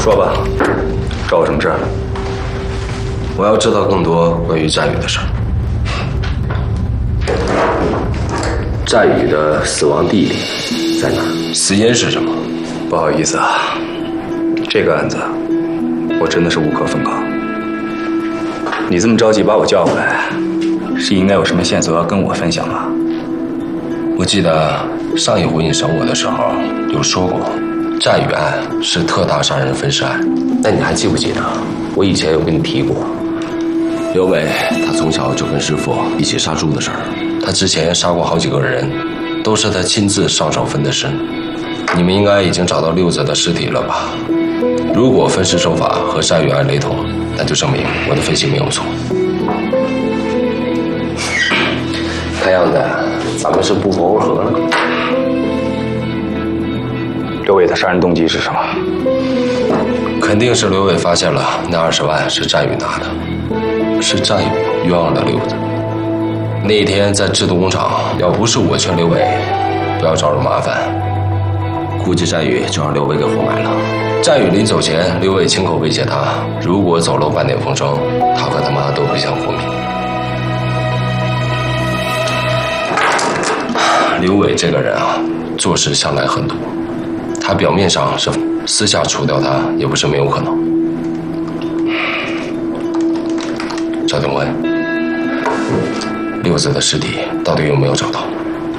说吧，找我什么事？ 我要知道更多关于战宇的事儿。战宇的死亡地点在哪儿？死因是什么？ 不好意思啊，这个案子我真的是无可奉告。你这么着急把我叫回来，是应该有什么线索要跟我分享吧？ 我记得上一回你审我的时候有说过，战宇案是特大杀人分尸案。那你还记不记得我以前有跟你提过，刘伟他从小就跟师傅一起杀猪的事儿。他之前杀过好几个人，都是他亲自上手分的尸。你们应该已经找到六子的尸体了吧？如果分尸手法和战宇案雷同，那就证明我的分析没有错。看样子咱们是不谋而合了。 刘伟的杀人动机是什么？ 肯定是刘伟发现了那20万是战宇拿的，是战宇冤枉了六子。那一天在制毒工厂，要不是我劝刘伟不要找人麻烦，估计战宇就让刘伟给活埋了。战宇临走前，刘伟亲口威胁他，如果走漏半点风声，他和他妈都会享活命。刘伟这个人啊，做事向来狠毒，他表面上是私下除掉他，也不是没有可能。赵定文，六子的尸体到底有没有找到？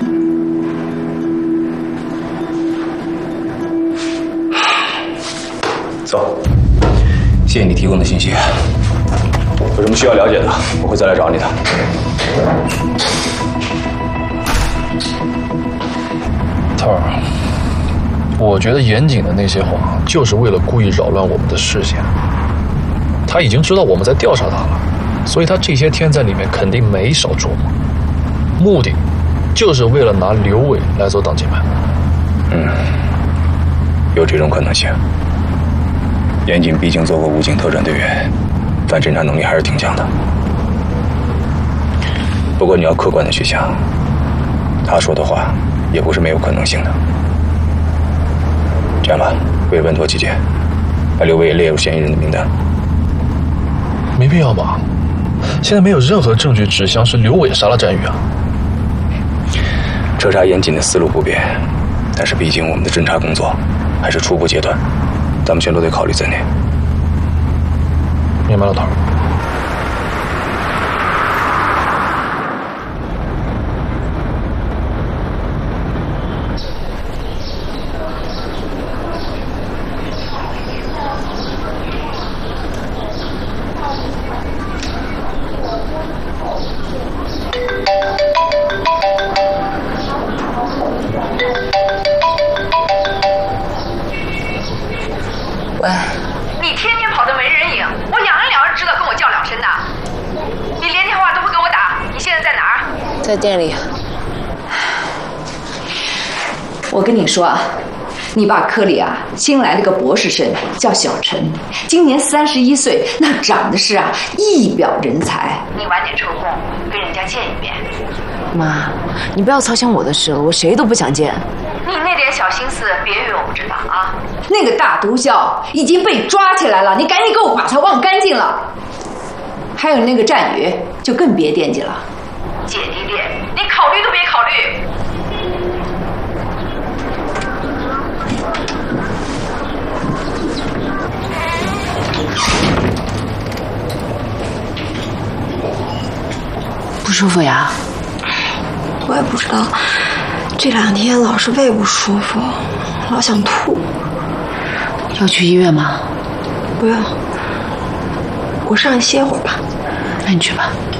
走，谢谢你提供的信息。有什么需要了解的，我会再来找你的。 特儿，我觉得严谨的那些话就是为了故意扰乱我们的视线。他已经知道我们在调查他了，所以他这些天在里面肯定没少琢磨，目的就是为了拿刘伟来做挡箭牌。 有这种可能性。严谨毕竟做过武警特战队员，反侦查能力还是挺强的。不过你要客观的去想，他说的话也不是没有可能性的。这样吧，为稳妥起见，把刘伟也列入嫌疑人的名单。 没必要吧？现在没有任何证据指向是刘伟杀了战宇啊。 彻查严谨的思路不变，但是毕竟我们的侦查工作还是初步阶段，咱们全都得考虑在内。 明白了，头儿。 喂， 你天天跑得没人影，我两人知道跟我叫两声的。你连电话都不给我打，你现在在哪儿？ 在店里。 我跟你说啊，你爸科里啊新来了个博士生，叫小陈，今年31岁，那长得是啊一表人才。 你晚点抽空跟人家见一面。 妈，你不要操心我的事了，我谁都不想见。 你那点小心思，别以为我不知道啊。 那个大毒枭已经被抓起来了，你赶紧给我把他忘干净了。还有那个战宇，就更别惦记了。 姐弟恋，你考虑都别考虑。 不舒服呀？ 我也不知道，这2天老是胃不舒服，老想吐。 要去医院吗？ 不用，我上去歇会儿吧。 那你去吧。